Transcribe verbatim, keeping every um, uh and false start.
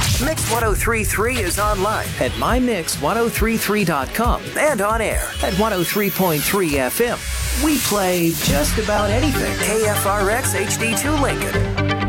Mix ten thirty-three is online at my mix ten thirty-three dot com and on air at one oh three point three F M. We play just about anything. K F R X H D two Lincoln,